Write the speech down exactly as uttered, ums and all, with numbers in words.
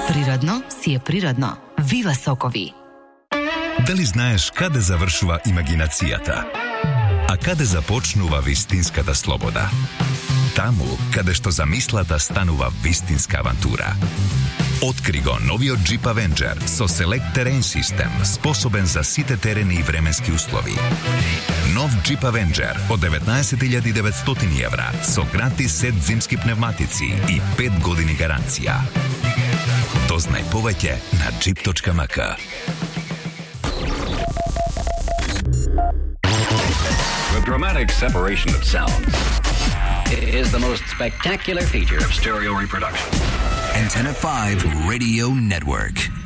Prirodno si je prirodno. Viva sokovi. Da li знаеш каде завршува имагинацијата, а каде започнува вистинската слобода? Таму каде што замислата станува вистинска авантура. Откри го новиот Jeep Avenger со Select Terrain систем, способен за сите терени и временски услови. Нов Jeep Avenger од деветнаесет илјади и деветстотини евра со гратис сет зимски пневматици и пет години гаранција. Дознај повеќе на jeep точка ем ка. The dramatic separation of sounds is the most spectacular feature of stereo reproduction. Antenna five Radio Network.